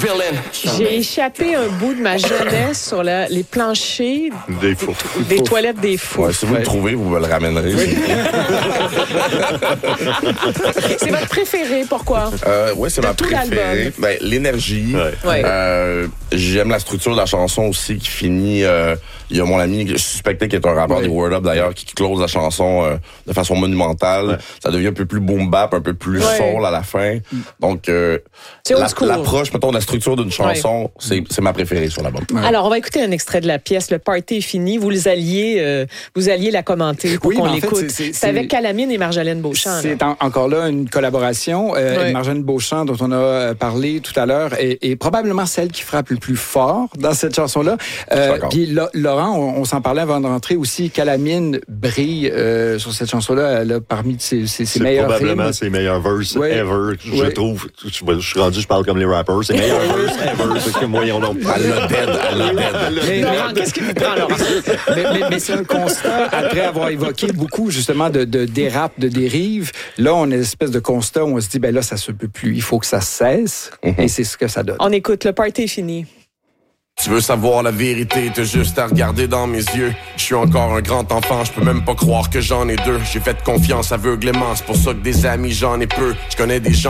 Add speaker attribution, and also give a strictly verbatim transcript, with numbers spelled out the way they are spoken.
Speaker 1: J'ai échappé un bout de ma jeunesse sur la, les planchers
Speaker 2: des, fous.
Speaker 1: des, des toilettes des fous.
Speaker 3: Ouais, si vous ouais. le trouvez, vous me le ramènerez. Oui.
Speaker 1: C'est votre préféré, pourquoi?
Speaker 3: Euh, oui, c'est de ma préférée. Ben, l'énergie. Ouais. Ouais. Euh, j'aime la structure de la chanson aussi qui finit... Euh, il y a mon ami, je suspectais qu'il est un rappeur ouais. des Word Up d'ailleurs, qui close la chanson euh, de façon monumentale. Ouais. Ça devient un peu plus boom bap, un peu plus ouais. soul à la fin. Donc, euh, la, l'approche, mettons, de la structure d'une chanson, ouais. c'est, c'est ma préférée sur l'album.
Speaker 1: Ouais. Alors, on va écouter un extrait de la pièce. Le party est fini. Vous les alliez, euh, vous alliez la commenter pour oui, qu'on l'écoute. Fait, c'est, c'est, c'est avec Calamine et Marjolaine Beauchamp.
Speaker 4: C'est en, encore là une collaboration. Euh, ouais. Marjolaine Beauchamp, dont on a parlé tout à l'heure, est, est probablement celle qui frappe le plus fort dans cette chanson-là. Euh, Puis Laurent, on, on s'en parlait avant de rentrer aussi. Calamine brille euh, sur cette chanson-là. Elle a parmi ses, ses, ses meilleurs rimes.
Speaker 2: C'est probablement ses meilleurs verses ouais. ever. Je ouais. trouve. Je suis rendu, je parle comme les rappers. C'est meilleurs verses ever. Parce que moi, on a...
Speaker 3: Elle l'a dead. Elle l'a dead.
Speaker 1: Mais, Laurent, qu'est-ce qui vous prend, Laurent?
Speaker 4: mais, mais, mais c'est un constat, après avoir évoqué beaucoup, justement, de, de dérapes, de dérives. Là, on a une espèce de constat où on se dit, ben là, ça se peut plus. Il faut que ça cesse. Mm-hmm. Et c'est ce que ça donne.
Speaker 1: On écoute. Le party est fini.
Speaker 5: Tu veux savoir la vérité, t'as juste à regarder dans mes yeux. Je suis encore un grand enfant, je peux même pas croire que j'en ai deux. J'ai fait confiance aveuglément, c'est pour ça que des amis j'en ai peu. Je connais des gens